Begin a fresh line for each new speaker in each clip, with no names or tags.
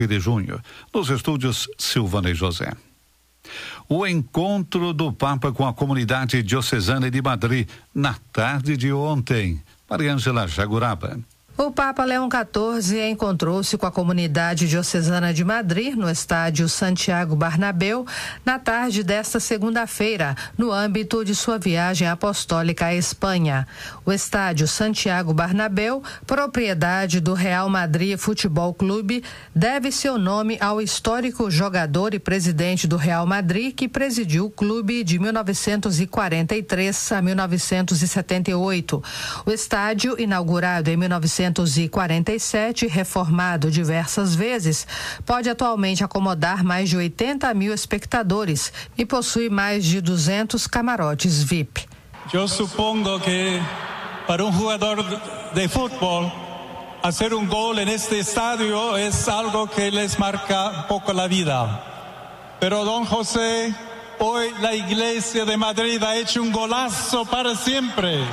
de junho, nos estúdios Silvana e José. O encontro do Papa com a comunidade diocesana de Madrid na tarde de ontem. Mariângela Jaguraba.
O Papa Leão XIV encontrou-se com a comunidade diocesana de Madrid no estádio Santiago Bernabéu na tarde desta segunda-feira, no âmbito de sua viagem apostólica à Espanha. O estádio Santiago Bernabéu, propriedade do Real Madrid Futebol Clube, deve seu nome ao histórico jogador e presidente do Real Madrid que presidiu o clube de 1943 a 1978. O estádio, inaugurado em 1947, reformado diversas vezes, pode atualmente acomodar mais de 80 mil espectadores e possui mais de 200 camarotes VIP.
Eu supongo que para um jogador de futebol, hacer un gol en este estadio es algo que les marca un poco la vida. Pero don José, hoy la Iglesia de Madrid ha hecho un golazo para siempre.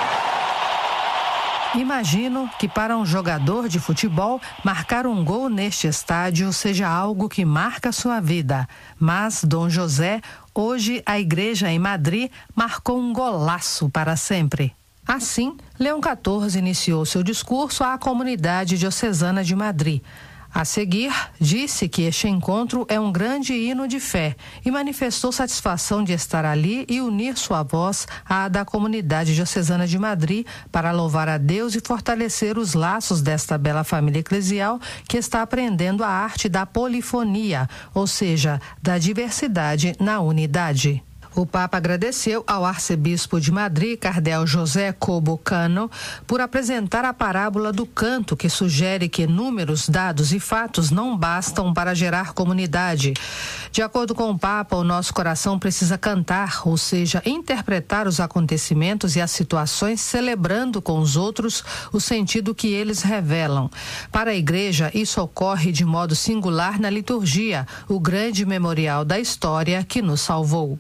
Imagino que para um jogador de futebol, marcar um gol neste estádio seja algo que marca sua vida. Mas, Dom José, hoje a igreja em Madrid marcou um golaço para sempre. Assim, Leão XIV iniciou seu discurso à comunidade diocesana de Madrid. A seguir, disse que este encontro é um grande hino de fé e manifestou satisfação de estar ali e unir sua voz à da comunidade diocesana de Madrid para louvar a Deus e fortalecer os laços desta bela família eclesial que está aprendendo a arte da polifonia, ou seja, da diversidade na unidade. O Papa agradeceu ao arcebispo de Madrid, cardeal José Cobo Cano, por apresentar a parábola do canto, que sugere que números, dados e fatos não bastam para gerar comunidade. De acordo com o Papa, o nosso coração precisa cantar, ou seja, interpretar os acontecimentos e as situações, celebrando com os outros o sentido que eles revelam. Para a Igreja, isso ocorre de modo singular na liturgia, o grande memorial da história que nos salvou.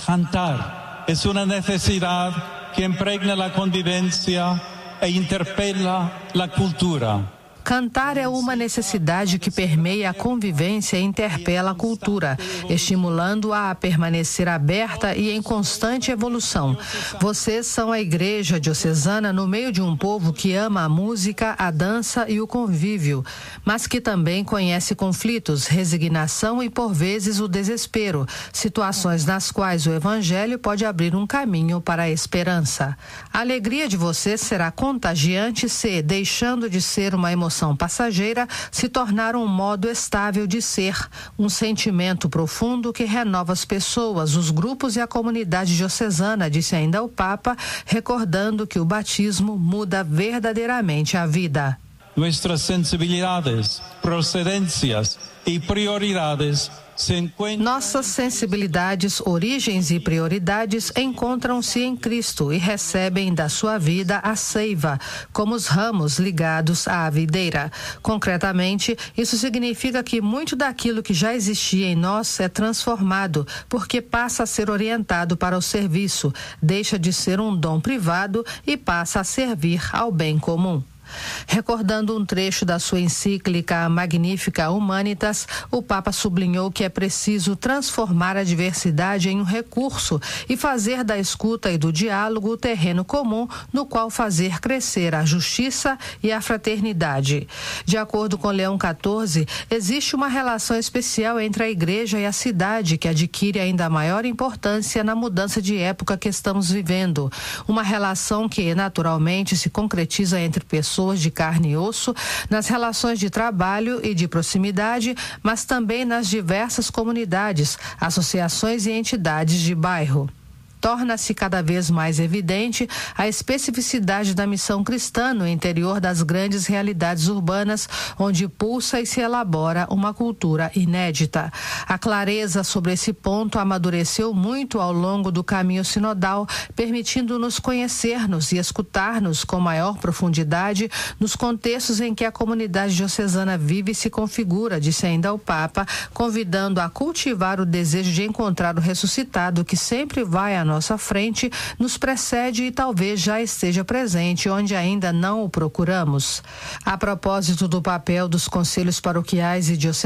Cantar es una necesidad que impregna la convivencia e interpela la cultura.
Cantar é uma necessidade que permeia a convivência e interpela a cultura, estimulando-a a permanecer aberta e em constante evolução. Vocês são a Igreja Diocesana no meio de um povo que ama a música, a dança e o convívio, mas que também conhece conflitos, resignação e, por vezes, o desespero, situações nas quais o Evangelho pode abrir um caminho para a esperança. A alegria de vocês será contagiante se, deixando de ser uma emoção passageira, se tornar um modo estável de ser, um sentimento profundo que renova as pessoas, os grupos e a comunidade diocesana, disse ainda o Papa, recordando que o batismo muda verdadeiramente a vida.
Nuestras sensibilidades, procedências e prioridades
Nossas sensibilidades, origens e prioridades encontram-se em Cristo e recebem da sua vida a seiva, como os ramos ligados à videira. Concretamente, isso significa que muito daquilo que já existia em nós é transformado, porque passa a ser orientado para o serviço, deixa de ser um dom privado e passa a servir ao bem comum. Recordando um trecho da sua encíclica Magnificat Humanitas, o Papa sublinhou que é preciso transformar a diversidade em um recurso e fazer da escuta e do diálogo o terreno comum no qual fazer crescer a justiça e a fraternidade. De acordo com Leão XIV, existe uma relação especial entre a Igreja e a cidade que adquire ainda maior importância na mudança de época que estamos vivendo. Uma relação que, naturalmente, se concretiza entre pessoas de carne e osso, nas relações de trabalho e de proximidade, mas também nas diversas comunidades, associações e entidades de bairro. Torna-se cada vez mais evidente a especificidade da missão cristã no interior das grandes realidades urbanas, onde pulsa e se elabora uma cultura inédita. A clareza sobre esse ponto amadureceu muito ao longo do caminho sinodal, permitindo-nos conhecer-nos e escutar-nos com maior profundidade nos contextos em que a comunidade diocesana vive e se configura, disse ainda o Papa, convidando a cultivar o desejo de encontrar o ressuscitado que sempre vai à nossa frente, nos precede e talvez já esteja presente onde ainda não o procuramos. A propósito do papel dos conselhos paroquiais e diocesanos,